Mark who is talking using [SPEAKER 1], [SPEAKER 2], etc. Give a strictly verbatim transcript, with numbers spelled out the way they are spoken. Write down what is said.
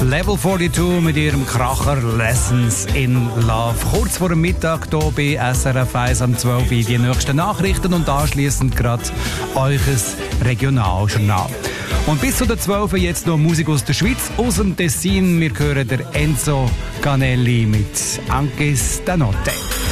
[SPEAKER 1] Level zweiundvierzig mit ihrem Kracher Lessons in Love. Kurz vor dem Mittag hier bei S R F eins am zwölf Uhr die nächsten Nachrichten und anschliessend gerade eures Regionaljournal. Und bis zu der zwölf Uhr jetzt noch Musik aus der Schweiz, aus dem Tessin. Wir hören der Enzo Canelli mit Anche Stanotte.